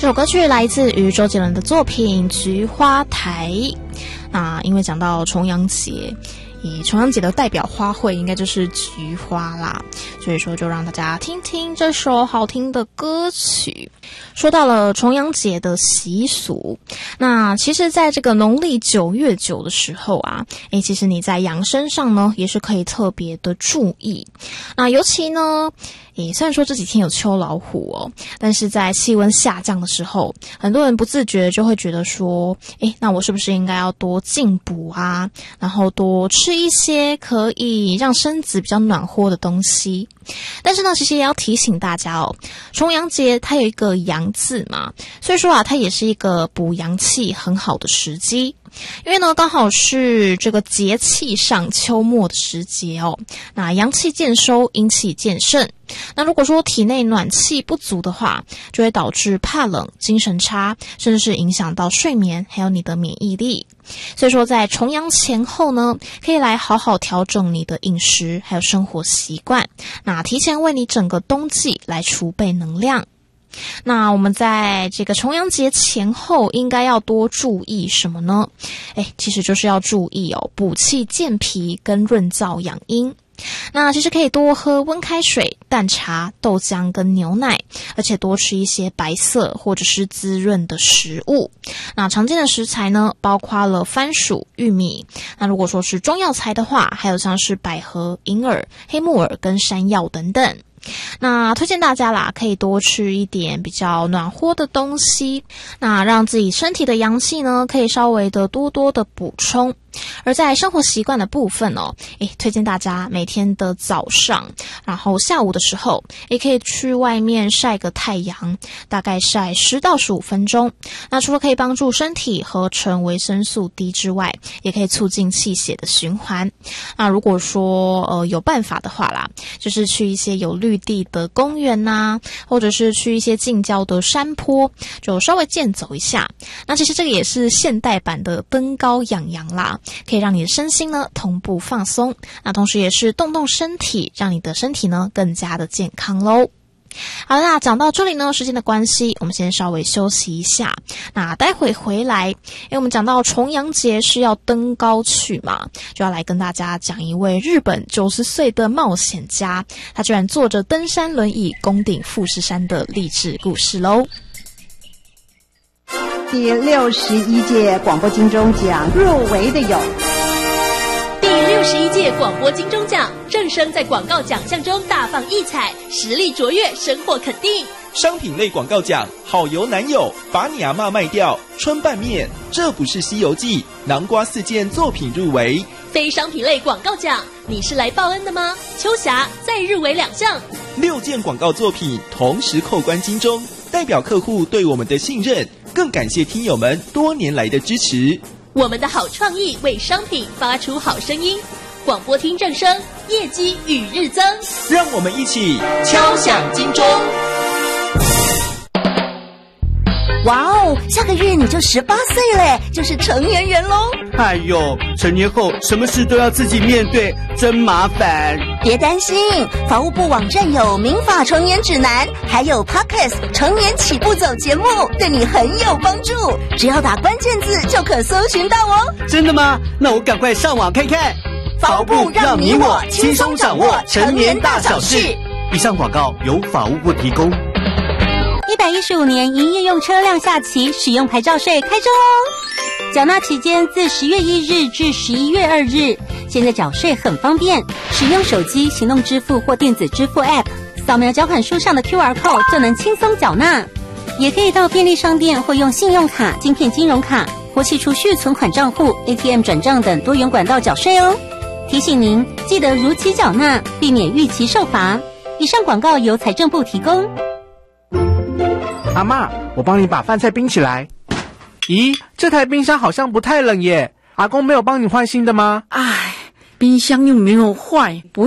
这首歌曲来自于周杰伦的作品《菊花台》。那因为讲到重阳节，以重阳节的代表花卉应该就是菊花啦，所以说就让大家听听这首好听的歌曲。说到了重阳节的习俗，那其实在这个农历9月9的时候啊，其实你在养生上呢也是可以特别的注意。那尤其呢虽然说这几天有秋老虎哦，但是在气温下降的时候，很多人不自觉就会觉得说那我是不是应该要多进补啊，然后多吃一些可以让身子比较暖和的东西。但是呢其实也要提醒大家哦，重阳节它有一个阳字嘛，所以说啊它也是一个补阳气很好的时机。因为呢刚好是这个节气上秋末的时节哦，那阳气渐收，阴气渐盛。那如果说体内暖气不足的话，就会导致怕冷、精神差，甚至是影响到睡眠还有你的免疫力。所以说在重阳前后呢，可以来好好调整你的饮食还有生活习惯，那提前为你整个冬季来储备能量。那我们在这个重阳节前后应该要多注意什么呢？其实就是要注意补气健脾跟润燥养阴。那其实可以多喝温开水、淡茶、豆浆跟牛奶，而且多吃一些白色或者是滋润的食物。那常见的食材呢，包括了番薯、玉米。那如果说是中药材的话，还有像是百合、银耳、黑木耳跟山药等等。那推荐大家啦，可以多吃一点比较暖和的东西，那让自己身体的阳气呢可以稍微的多多的补充。而在生活习惯的部分推荐大家每天的早上然后下午的时候也可以去外面晒个太阳，大概晒10到15分钟。那除了可以帮助身体合成维生素 D 之外，也可以促进气血的循环。那如果说有办法的话啦，就是去一些有绿地的公园啊，或者是去一些近郊的山坡，就稍微健走一下。那其实这个也是现代版的登高养阳啦，可以让你的身心呢同步放松，那同时也是动动身体，让你的身体呢更加的健康咯。好啦，讲到这里呢，时间的关系，我们先稍微休息一下。那待会回来，因为我们讲到重阳节是要登高去嘛，就要来跟大家讲一位日本90岁的冒险家，他居然坐着登山轮椅攻顶富士山的励志故事咯。 第61届广播金钟奖入围的有第61届广播金钟奖，正声在广告奖项中大放异彩，实力卓越，深获肯定。 商品类广告奖，好油男友，把你阿嬷卖掉，春拌面，这不是西游记，南瓜4件作品入围。 非商品类广告奖，你是来报恩的吗？秋霞再入围2项 ，6件广告作品同时扣关金钟，代表客户对我们的信任，更感谢听友们多年来的支持。 我们的好创意为商品发出好声音，广播厅正声，业绩与日增。 让我们一起敲响金钟。 哇哦，下个月你就18岁了，就是成年人咯。 哎呦，成年后什么事都要自己面对，真麻烦。 别担心，法务部网站有民法成年指南，还有 Podcast 成年起步走节目，对你很有帮助。只要打关键字就可搜寻到哦。 真的吗？那我赶快上网看看。 法务部让你我轻松掌握成年大小事。 以上广告由法务部提供。 115年营业用车辆下期使用牌照税开征哦，缴纳期间自10月1日至11月2日。现在缴税很方便，使用手机行动支付或电子支付 App， 扫描缴款书上的 QR Code 就能轻松缴纳。也可以到便利商店或用信用卡、晶片金融卡或其储蓄存款账户、ATM 转账等多元管道缴税哦。提醒您记得如期缴纳，避免逾期受罚。以上广告由财政部提供。 阿嬷，我帮你把饭菜冰起来。咦，这台冰箱好像不太冷耶，阿公没有帮你换新的吗？ 哎，冰箱又没有坏，不